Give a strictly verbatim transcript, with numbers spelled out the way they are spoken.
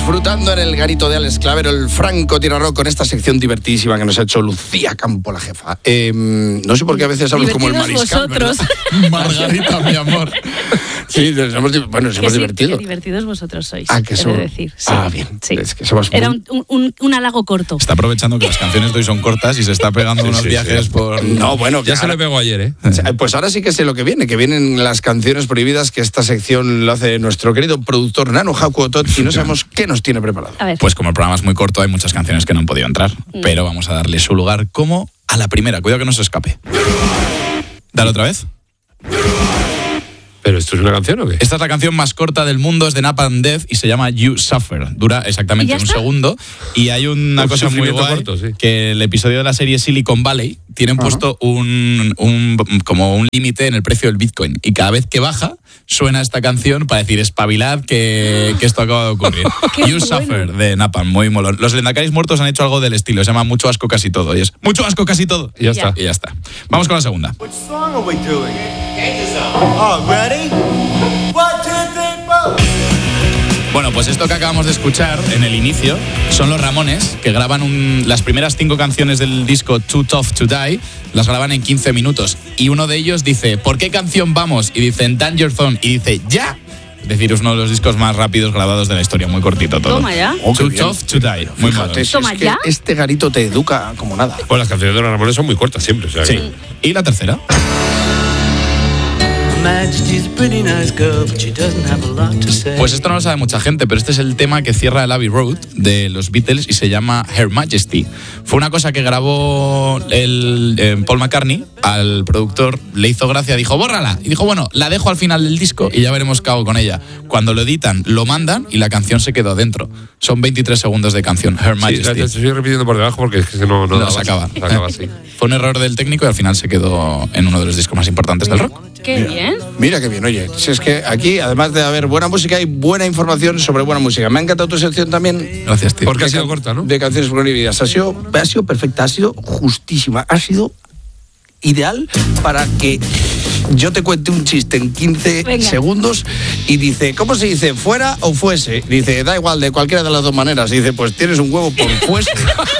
disfrutando en el garito de Alex Clavero, el Franco Tirarro, con esta sección divertidísima que nos ha hecho Lucía Campo, la jefa. Eh, no sé por qué a veces hablo como el mariscal, vosotros. Margarita, mi amor. Sí, nos hemos, bueno, nos hemos sí, divertido. Qué divertidos vosotros sois. Ah, que somos. Decir. Sí. Ah, bien. Sí. Es que somos Era muy... un, un, un halago corto. Está aprovechando que las canciones de hoy son cortas y se está pegando Sí, unos sí, viajes sí. por... No, bueno, Ya que se ahora- le pegó ayer, ¿eh? Pues ahora sí que sé lo que viene, que vienen las canciones prohibidas, que esta sección lo hace nuestro querido productor Nano Jaco Otot, y no sabemos qué nos tiene preparado. A ver. Pues como el programa es muy corto, hay muchas canciones que no han podido entrar, Mm. pero vamos a darle su lugar como a la primera. Cuidado que no se escape. Dale otra vez. ¿Pero esto es una canción o qué? Esta es la canción más corta del mundo, es de Napalm Death y se llama You Suffer. Dura exactamente ¿Y ya un está? segundo. Y hay una Un cosa muy sufrimiento guay, corto, sí. que el episodio de la serie Silicon Valley tienen puesto un, un como un límite en el precio del Bitcoin. Y cada vez que baja, suena esta canción para decir, espabilad que, que esto acaba de ocurrir. Qué You bueno. Suffer, de Napalm, muy molón. Los Lendacaris muertos han hecho algo del estilo, se llama Mucho asco casi todo. Y es, mucho asco casi todo. Y ya está. Y ya está. Vamos con la segunda. Which song are we doing? Oh, ready? One, two, three, four. Bueno, pues esto que acabamos de escuchar en el inicio son los Ramones, que graban un- las primeras cinco canciones del disco Too Tough to Die, las graban en quince minutos. Y uno de ellos dice, ¿por qué canción vamos? Y dicen, Danger Zone. Y dice, ¡ya! Es decir, es uno de los discos más rápidos grabados de la historia, muy cortito todo. Toma ya. Oh, qué Too bien. Tough to Die. Muy Fíjate, mono. si Toma es que ya. este garito te educa como nada. Pues las canciones de los Ramones son muy cortas siempre. O sea, Sí. que- Y la tercera. Majesty's a pretty nice girl, but she doesn't have a lot to say. Pues esto no lo sabe mucha gente, pero este es el tema que cierra el Abbey Road de los Beatles y se llama Her Majesty. Fue una cosa que grabó el, eh, Paul McCartney, al productor le hizo gracia, dijo, bórrala. Y dijo, bueno, la dejo al final del disco y ya veremos qué hago con ella. Cuando lo editan, lo mandan y la canción se quedó dentro. Son veintitrés segundos de canción, Her Sí, Majesty. la- te estoy repitiendo por debajo porque es que no, no, No, daba- se acaba. Se acaba así. Fue un error del técnico y al final se quedó en uno de los discos más importantes del rock. Qué bien. Mira qué bien, oye, si es que aquí, además de haber buena música, hay buena información sobre buena música. Me ha encantado tu sección también. Gracias, tío. Porque ha de sido can- corta, ¿no? De canciones prohibidas. Ha sido, ha sido perfecta, ha sido justísima, ha sido ideal para que yo te cuente un chiste en quince Venga. segundos y dice, ¿cómo se dice? ¿Fuera o fuese? Dice, da igual, de cualquiera de las dos maneras. Dice, pues tienes un huevo por fuese.